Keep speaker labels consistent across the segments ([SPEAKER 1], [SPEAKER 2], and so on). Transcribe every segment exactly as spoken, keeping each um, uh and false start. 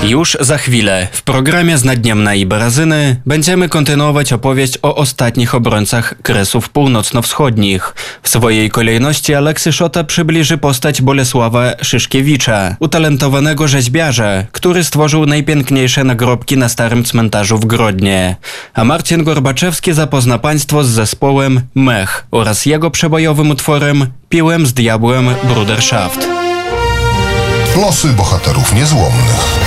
[SPEAKER 1] Już za chwilę w programie z Nadniemna i Barazyny będziemy kontynuować opowieść o ostatnich obrońcach Kresów Północno-Wschodnich. W swojej kolejności Aleksy Szota przybliży postać Bolesława Szyszkiewicza, utalentowanego rzeźbiarza, który stworzył najpiękniejsze nagrobki na Starym Cmentarzu w Grodnie. A Marcin Gorbaczewski zapozna Państwo z zespołem Mech oraz jego przebojowym utworem Piłem z diabłem Bruderschaft.
[SPEAKER 2] Losy bohaterów niezłomnych.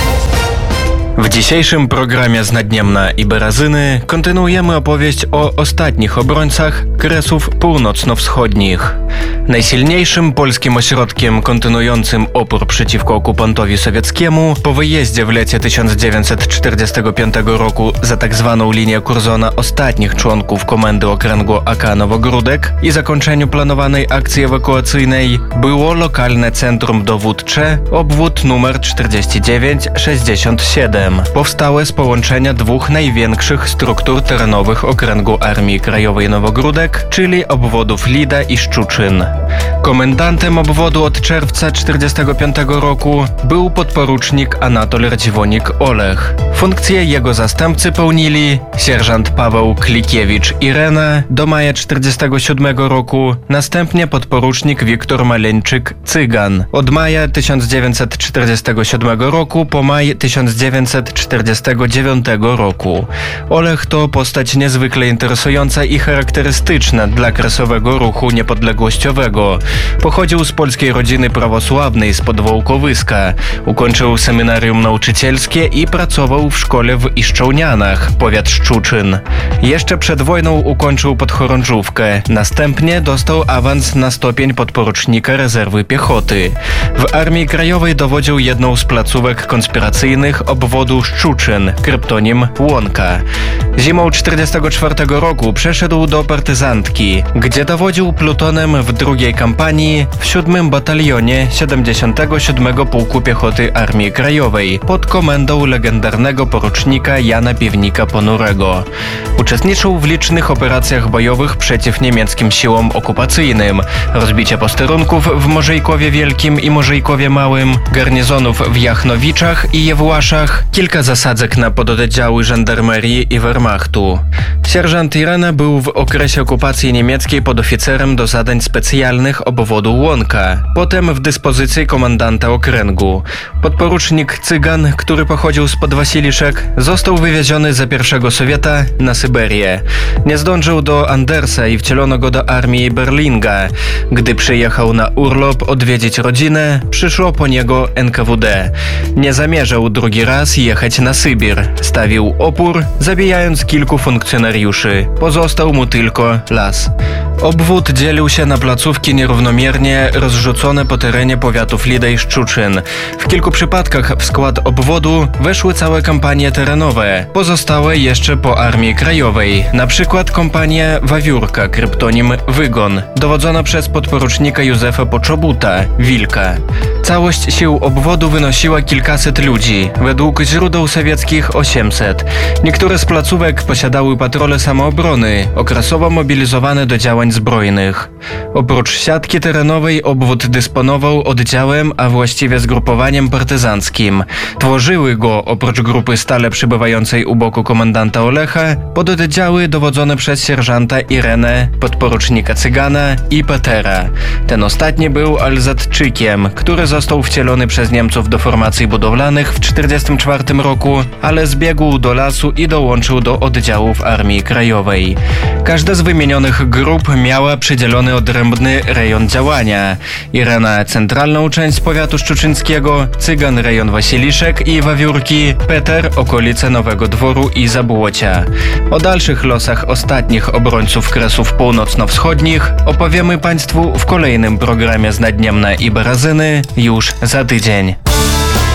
[SPEAKER 1] W dzisiejszym programie z Nadniemna i Barazyny kontynuujemy opowieść o ostatnich obrońcach Kresów Północno-Wschodnich. Najsilniejszym polskim ośrodkiem kontynuującym opór przeciwko okupantowi sowieckiemu po wyjeździe w lecie tysiąc dziewięćset czterdziestego piątego roku za tak zwaną linię Curzona ostatnich członków komendy okręgu A K Nowogródek i zakończeniu planowanej akcji ewakuacyjnej było lokalne centrum dowódcze, obwód numer czterdzieści dziewięć sześćdziesiąt siedem. Powstałe z połączenia dwóch największych struktur terenowych okręgu Armii Krajowej Nowogródek, czyli obwodów Lida i Szczuczyn. Komendantem obwodu od czerwca czterdziestego piątego roku był podporucznik Anatol Radziwonik-Olech. Funkcję jego zastępcy pełnili sierżant Paweł Klikiewicz-Irena do maja czterdziestego siódmego roku, następnie podporucznik Wiktor Maleńczyk-Cygan od maja tysiąc dziewięćset czterdziestego siódmego roku po maj tysiąc dziewięćset czterdziestego dziewiątego roku. Olech to postać niezwykle interesująca i charakterystyczna dla kresowego ruchu niepodległościowego. Pochodził z polskiej rodziny prawosławnej spod Wołkowyska. Ukończył seminarium nauczycielskie i pracował w szkole w Iszczołnianach, powiat Szczuczyn. Jeszcze przed wojną ukończył podchorążówkę. Następnie dostał awans na stopień podporucznika rezerwy piechoty. W Armii Krajowej dowodził jedną z placówek konspiracyjnych obwodu Szczuczyn, kryptonim Łąka. Zimą czterdziestego czwartego roku przeszedł do partyzantki, gdzie dowodził plutonem w drugiej kampanii w siódmym batalionie siedemdziesiątego siódmego Pułku Piechoty Armii Krajowej pod komendą legendarnego porucznika Jana Piwnika-Ponurego. Uczestniczył w licznych operacjach bojowych przeciw niemieckim siłom okupacyjnym, rozbicie posterunków w Morzejkowie Wielkim i Morzejkowie Małym, garnizonów w Jachnowiczach i Jewłaszach, kilka zasadzek na pododdziały żandarmerii i Wehrmachtu. Sierżant Irena był w okresie okupacji niemieckiej podoficerem do zadań specjalnych obwodu Łąka, potem w dyspozycji komendanta okręgu. Podporucznik Cygan, który pochodził spod Wasiliszek, został wywieziony za pierwszego Sowieta na Syberię. Nie zdążył do Andersa i wcielono go do armii Berlinga. Gdy przyjechał na urlop odwiedzić rodzinę, przyszło po niego N K W D. Nie zamierzał drugi raz jechać na Sybir. Stawił opór, zabijając kilku funkcjonariuszy. Pozostał mu tylko las. Obwód dzielił się na placówki nierównomiernie rozrzucone po terenie powiatów Lida i Szczuczyn. W kilku przypadkach w skład obwodu weszły całe kampanie terenowe, pozostałe jeszcze po Armii Krajowej, na przykład kompania Wawiórka, kryptonim Wygon, dowodzona przez podporucznika Józefa Poczobuta, Wilka. Całość sił obwodu wynosiła kilkaset ludzi, według źródeł sowieckich osiemset. Niektóre z placówek posiadały patrole samoobrony, okresowo mobilizowane do działań zbrojnych. Oprócz siatki terenowej obwód dysponował oddziałem, a właściwie zgrupowaniem partyzanckim. Tworzyły go, oprócz grupy stale przybywającej u boku komendanta Olecha, pododdziały dowodzone przez sierżanta Irenę, podporucznika Cygana i Petera. Ten ostatni był Alzatczykiem, który został wcielony przez Niemców do formacji budowlanych w czterdziestym czwartym roku, ale zbiegł do lasu i dołączył do oddziałów Armii Krajowej. Każda z wymienionych grup miała przydzielony odrębny rejon działania. Irena centralną część powiatu szczuczyńskiego, Cygan rejon Wasiliszek i Wawiórki, Peter okolice Nowego Dworu i Zabłocia. O dalszych losach ostatnich obrońców Kresów Północno-Wschodnich opowiemy Państwu w kolejnym programie z Nadniemna i Barazyny już za tydzień.